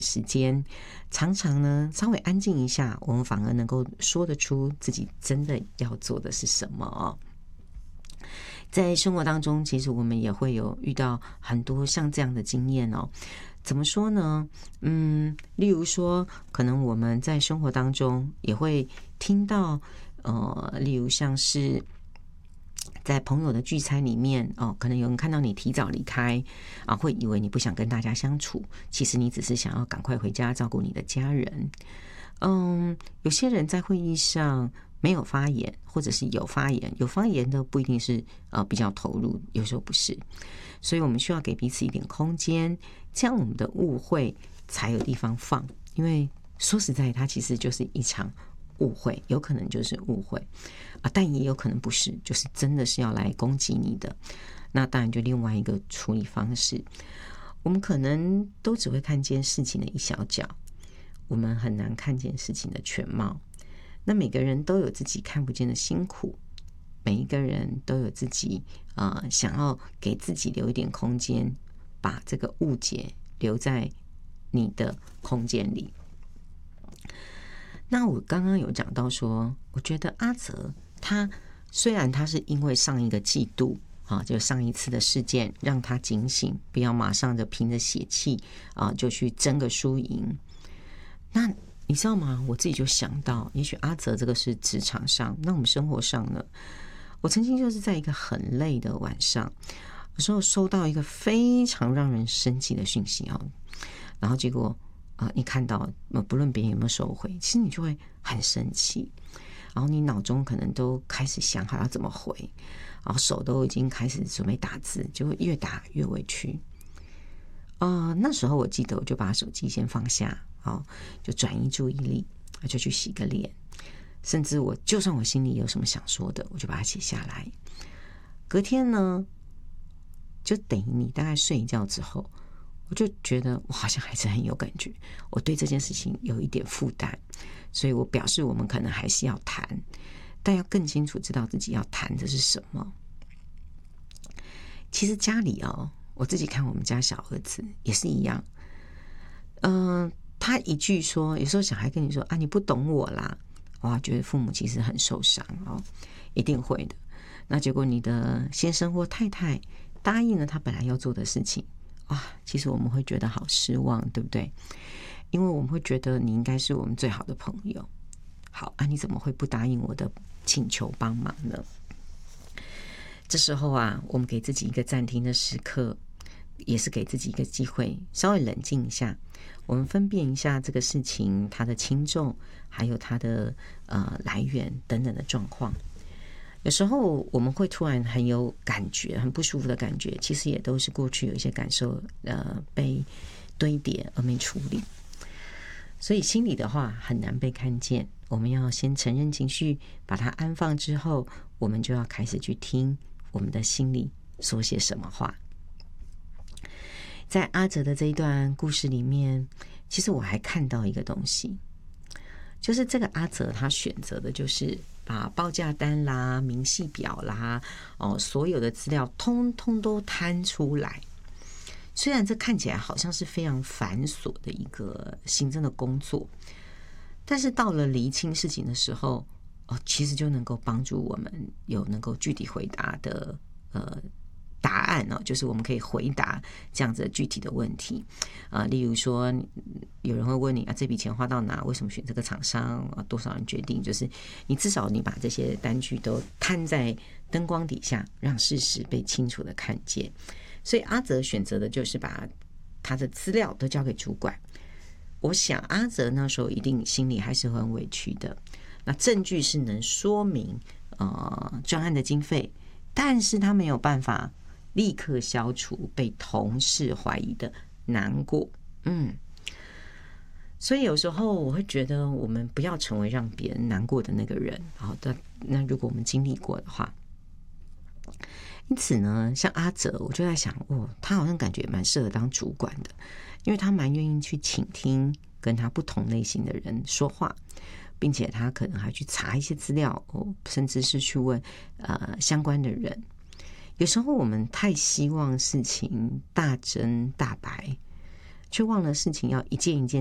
时间，常常呢稍微安静一下，我们反而能够说得出自己真的要做的是什么哦。在生活当中，其实我们也会有遇到很多像这样的经验哦。怎么说呢？例如说，可能我们在生活当中也会听到，例如像是在朋友的聚餐里面哦，可能有人看到你提早离开啊，会以为你不想跟大家相处，其实你只是想要赶快回家照顾你的家人。有些人在会议上没有发言，或者是有发言，有发言的不一定是比较投入，有时候不是，所以我们需要给彼此一点空间，这样我们的误会才有地方放。因为说实在，它其实就是一场误会，有可能就是误会啊，但也有可能不是，就是真的是要来攻击你的。那当然就另外一个处理方式，我们可能都只会看见事情的一小角，我们很难看见事情的全貌。那每个人都有自己看不见的辛苦，每一个人都有自己想要给自己留一点空间，把这个误解留在你的空间里。那我刚刚有讲到说，我觉得阿泽他虽然他是因为上一个季度就上一次的事件让他警醒，不要马上就凭着血气就去争个输赢。那你知道吗？我自己就想到，也许阿泽这个是职场上，那我们生活上呢？我曾经就是在一个很累的晚上，有时候收到一个非常让人生气的讯息然后结果你看到不论别人有没有收回，其实你就会很生气，然后你脑中可能都开始想好要怎么回，然后手都已经开始准备打字，就会越打越委屈。那时候我记得我就把手机先放下，就转移注意力，就去洗个脸，甚至就算我心里有什么想说的，我就把它写下来。隔天呢，就等于你大概睡一觉之后，我就觉得我好像还是很有感觉，我对这件事情有一点负担，所以我表示我们可能还是要谈，但要更清楚知道自己要谈的是什么。其实家里我自己看我们家小儿子也是一样，他一句说，有时候小孩跟你说你不懂我啦，哇，觉得父母其实很受伤一定会的。那结果你的先生或太太答应了他本来要做的事情，其实我们会觉得好失望，对不对？因为我们会觉得你应该是我们最好的朋友，好你怎么会不答应我的请求帮忙呢？这时候我们给自己一个暂停的时刻，也是给自己一个机会稍微冷静一下，我们分辨一下这个事情它的轻重，还有它的来源等等的状况。有时候我们会突然很有感觉，很不舒服的感觉，其实也都是过去有一些感受被堆叠而没处理。所以心里的话很难被看见，我们要先承认情绪，把它安放之后，我们就要开始去听我们的心里说些什么话。在阿哲的这一段故事里面，其实我还看到一个东西，就是这个阿哲他选择的就是把报价单啦、明细表啦所有的资料通通都摊出来。虽然这看起来好像是非常繁琐的一个行政的工作，但是到了厘清事情的时候其实就能够帮助我们有能够具体回答的答案就是我们可以回答这样子的具体的问题例如说有人会问你这笔钱花到哪，为什么选这个厂商多少人决定，就是你至少你把这些单据都摊在灯光底下，让事实被清楚的看见。所以阿哲选择的就是把他的资料都交给主管。我想阿哲那时候一定心里还是很委屈的，那证据是能说明专案的经费，但是他没有办法立刻消除被同事怀疑的难过。所以有时候我会觉得我们不要成为让别人难过的那个人。好的，那如果我们经历过的话，因此呢，像阿哲，我就在想他好像感觉蛮适合当主管的，因为他蛮愿意去倾听跟他不同类型的人说话，并且他可能还去查一些资料甚至是去问相关的人。有时候我们太希望事情大真大白， 却忘了事情要一件一件